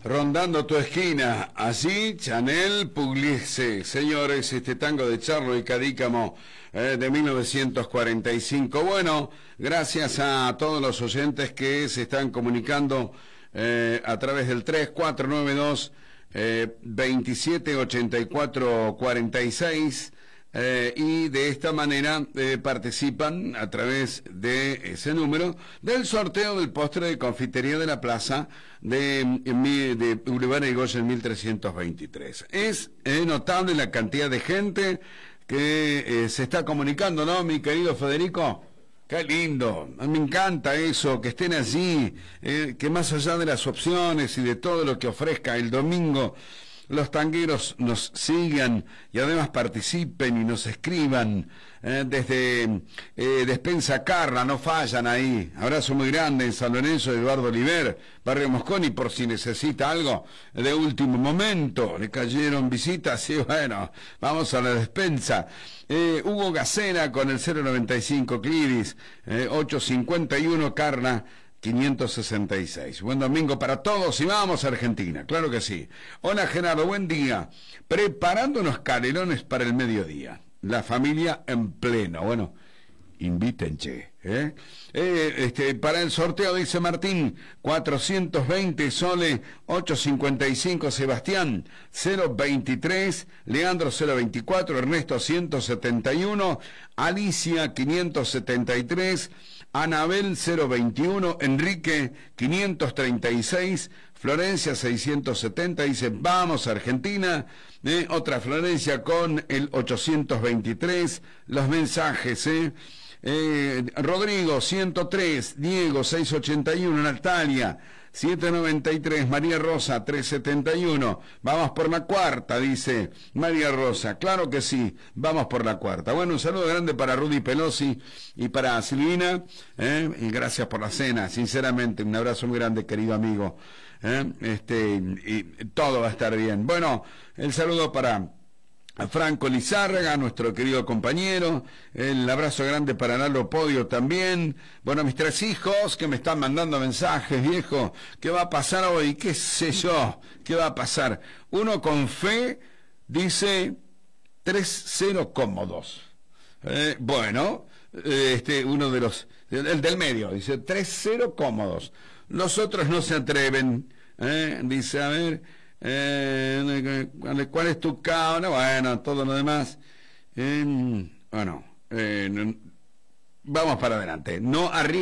Rondando tu esquina, así Chanel Pugliese, señores, este tango de Charlo y Cadícamo de 1945. Bueno, gracias a todos los oyentes que se están comunicando a través del 3492 278446 y de esta manera participan a través de ese número del sorteo del postre de confitería de la plaza de Boulevard Irigoyen 1323. Es notable la cantidad de gente que se está comunicando, ¿no, mi querido Federico? Qué lindo, me encanta eso, que estén allí, que más allá de las opciones y de todo lo que ofrezca el domingo, los tangueros nos sigan y además participen y nos escriban desde Despensa Carla, no fallan ahí. Abrazo muy grande en San Lorenzo, Eduardo Oliver, Barrio Mosconi, por si necesita algo de último momento. Le cayeron visitas y bueno, vamos a la despensa. Hugo Gacena con el 095 Cliris, 851 Carla 566. Buen domingo para todos y vamos a Argentina, claro que sí. Hola Gerardo, buen día. Preparando unos canelones para el mediodía. La familia en pleno. Bueno, invítenche. Para el sorteo dice Martín, 420 Sole, 855 Sebastián, 023, Leandro 024, Ernesto 171, Alicia 573, Anabel 021, Enrique 536, Florencia 670, dice vamos a Argentina, otra Florencia con el 823, los mensajes, Rodrigo 103, Diego 681, Natalia 793, María Rosa 371, vamos por la cuarta, dice María Rosa, claro que sí, vamos por la cuarta. Bueno, un saludo grande para Rudy Pelosi y para Silvina, y gracias por la cena, sinceramente, un abrazo muy grande, querido amigo, y todo va a estar bien. Bueno, el saludo para a Franco Lizárraga, nuestro querido compañero, el abrazo grande para Lalo Podio también, bueno, mis tres hijos que me están mandando mensajes, viejo, ¿qué va a pasar hoy? ¿Qué sé yo? ¿Qué va a pasar? Uno con fe dice 3-0 cómodos. Bueno, uno de los, el del medio, dice 3-0 cómodos. Los otros no se atreven, dice, a ver, ¿cuál es tu causa? Bueno, todo lo demás. Bueno, vamos para adelante. No arriba.